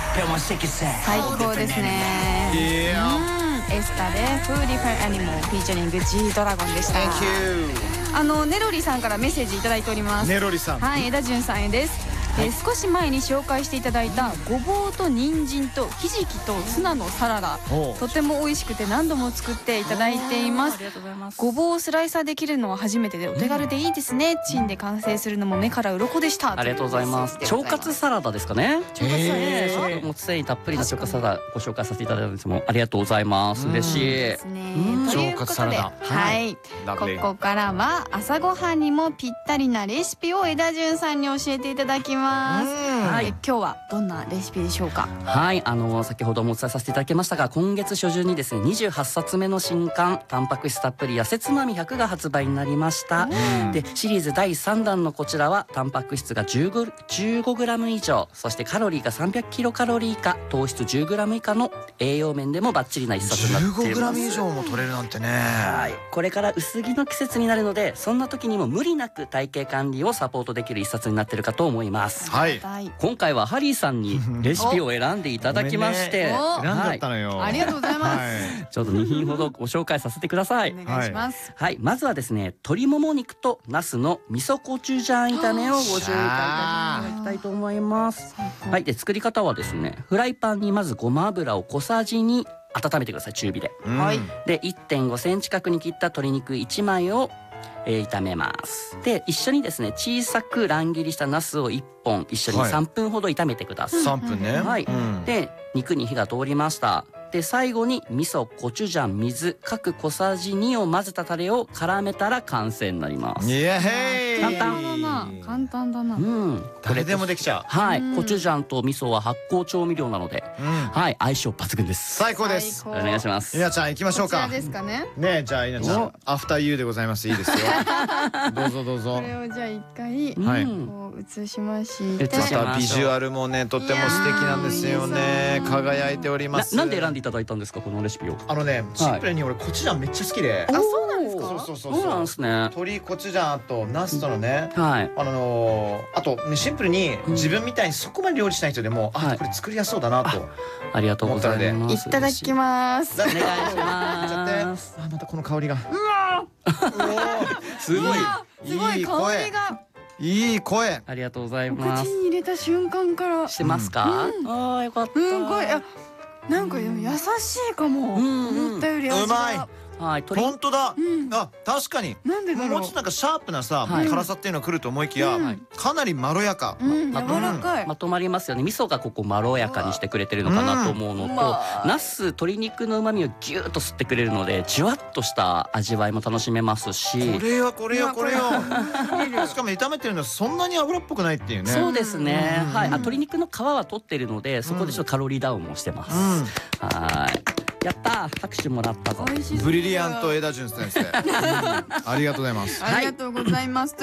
最高ですね。エスタで「フーリファイアニモ」フィーチャリング G ドラゴンでした。ネロリさんからメッセージいただいております。 ネロリさん、 はい、枝潤さんへです。少し前に紹介していただいたごぼうと人参とひじきとツナのサラダ、とても美味しくて何度も作っていただいています。ごぼうをスライサーできるのは初めてでお手軽でいいですね。チンで完成するのも目から鱗でした。 ありがとうございます。腸活サラダですかね。もう繊維たっぷりな腸活サラダご紹介させていただいたんですもありがとうございます。嬉しい。 腸活サラダ。 はい。ここからは朝ごはんにもぴったりなレシピを枝潤さんに教えていただきます。はい。今日はどんなレシピでしょうか。はい。先ほどもお伝えさせていただきましたが、今月初旬にですね28冊目の新刊タンパク質たっぷり痩せつまみ100が発売になりました。でシリーズ第3弾のこちらはタンパク質が15g 以上、そしてカロリーが300キロカロリー以下、糖質 10g 以下の栄養面でもバッチリな一冊になっています。 15g 以上も取れるなんてね。 はい。これから薄着の季節になるので、そんな時にも無理なく体型管理をサポートできる一冊になっているかと思います。 はい。 今回はハリーさんにレシピを選んでいただきまして、 選んじゃったのよ。 ありがとうございます。 ちょっと2品ほどご紹介させてください。 お願いします。 はい。まずはですね、鶏もも肉とナスの味噌コチュジャン炒めをご紹介いただきたいと思います。はい。で作り方はですね、フライパンにまずごま油を小さじ2温めてください。中火で。はい。で 1.5 センチ角に切った鶏肉1枚を炒めます。で一緒にですね小さく乱切りしたナスを1本一緒に3分ほど炒めてください。 3分ね。 はい。で肉に火が通りました。で最後に味噌コチュジャン水各小さじ2を混ぜたタレを絡めたら完成になります。 イエヘイ。 簡単だな。簡単だな。 誰でもできちゃう。 はい。コチュジャンと味噌は発酵調味料なので、はい相性抜群です。 最高です。 お願いします。 稲ちゃん行きましょうか。 こちらですかね。 ね、じゃあ稲ちゃんアフターユーでございます。いいですよ。どうぞどうぞ。 これをじゃあ一回こう映しまして、 またビジュアルもねとっても素敵なんですよね。輝いております。 なんで選んでいただいたんですかこのレシピを。 シンプルに俺コチュジャンめっちゃ好きで。 あ、そうなんですか。 そうなんですね。 鶏コチュジャンとナスとのね、 はい。 あとシンプルに自分みたいにそこまで料理しない人でもこれ作りやすそうだなと。 ありがとうございます。 いただきます。 お願いします。 またこの香りが。 すごい。 すごい香りが。 いい声。 ありがとうございます。 口に入れた瞬間からしてますか。ああよかった。 すごい。なんかでも優しいかも。思ったより味が。 うまい。 はい。 本当だ。あ、確かに。 なんでだろう。 もうちょっとなんかシャープなさ辛さっていうのが来ると思いきや、かなりまろやか。 柔らかい。 まとまりますよね。味噌がここまろやかにしてくれてるのかなと思うのと、ナス鶏肉の旨味をギュッと吸ってくれるので、じわっとした味わいも楽しめますし。 これよ。しかも炒めてるのはそんなに油っぽくないっていうね。 そうですね。はい。鶏肉の皮は取ってるので、そこでちょっとカロリーダウンもしてます。はい。やったー、拍手もらったぞ。 ブリリアント枝潤先生。ありがとうございます。 ありがとうございます。